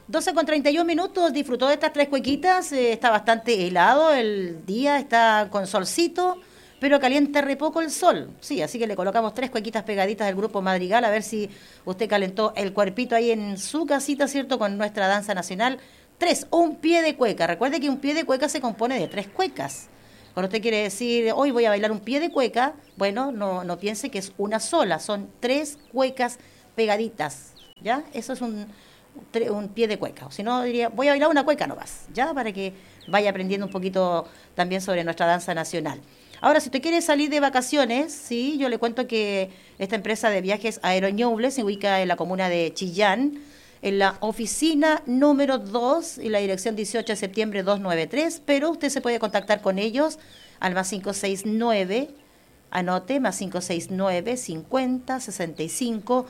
12:31, disfrutó de estas tres cuequitas, está bastante helado el día, está con solcito, pero calienta re poco el sol. Sí, así que le colocamos tres cuequitas pegaditas del grupo Madrigal, a ver si usted calentó el cuerpito ahí en su casita, ¿cierto? Con nuestra danza nacional. Tres, un pie de cueca. Recuerde que un pie de cueca se compone de tres cuecas. Cuando usted quiere decir, hoy voy a bailar un pie de cueca, bueno, no piense que es una sola, son tres cuecas pegaditas, ¿ya? Eso es un pie de cueca. O si no, diría, voy a bailar una cueca nomás, ¿ya? Para que vaya aprendiendo un poquito también sobre nuestra danza nacional. Ahora, si usted quiere salir de vacaciones, sí, yo le cuento que esta empresa de viajes Aeroñuble se ubica en la comuna de Chillán, en la oficina número 2 y la dirección 18 de septiembre 293, pero usted se puede contactar con ellos al más 569, anote, más 569 50 65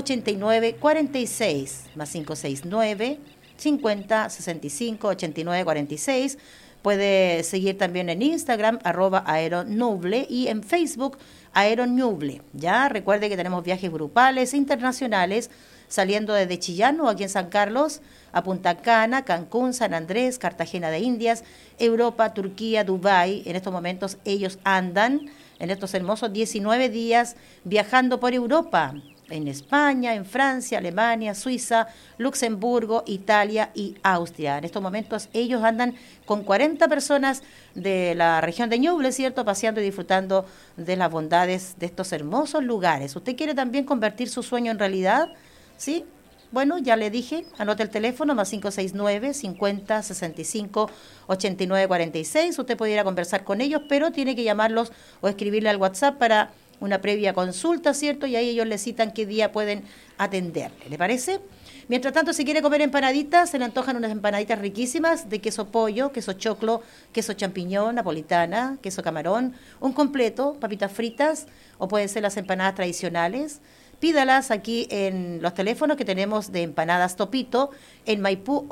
89 46, más 569 50 65 89 46. Puede seguir también en Instagram, @aeronuble, y en Facebook, Aeronuble. Ya recuerde que tenemos viajes grupales internacionales saliendo desde Chillán o aquí en San Carlos, a Punta Cana, Cancún, San Andrés, Cartagena de Indias, Europa, Turquía, Dubái. En estos momentos ellos andan en estos hermosos 19 días viajando por Europa, en España, en Francia, Alemania, Suiza, Luxemburgo, Italia y Austria. En estos momentos ellos andan con 40 personas de la región de Ñuble, ¿cierto?, paseando y disfrutando de las bondades de estos hermosos lugares. ¿Usted quiere también convertir su sueño en realidad? ¿Sí? Bueno, ya le dije, anote el teléfono, más 569 50 65 89 46. Usted puede ir a conversar con ellos, pero tiene que llamarlos o escribirle al WhatsApp para una previa consulta, ¿cierto? Y ahí ellos le citan qué día pueden atenderle. ¿Le parece? Mientras tanto, si quiere comer empanaditas, se le antojan unas empanaditas riquísimas de queso pollo, queso choclo, queso champiñón, napolitana, queso camarón, un completo, papitas fritas, o pueden ser las empanadas tradicionales. Pídalas aquí en los teléfonos que tenemos de Empanadas Topito en Maipú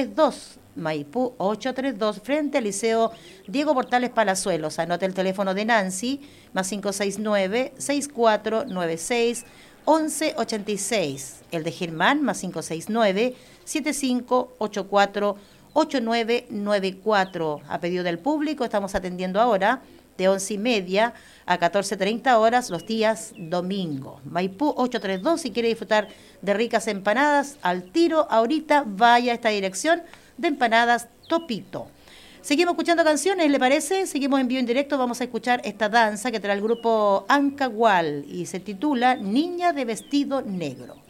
832, frente al Liceo Diego Portales Palazuelos. Anote el teléfono de Nancy, más 569-6496-1186. El de Germán, más 569-7584-8994. A pedido del público, estamos atendiendo ahora de 11:30 a 14:30 horas los días domingo. Maipú 832, si quiere disfrutar de ricas empanadas, al tiro, ahorita vaya a esta dirección de Empanadas Topito. Seguimos escuchando canciones, ¿le parece? Seguimos en vivo en directo, vamos a escuchar esta danza que trae el grupo Ancahual y se titula Niña de Vestido Negro.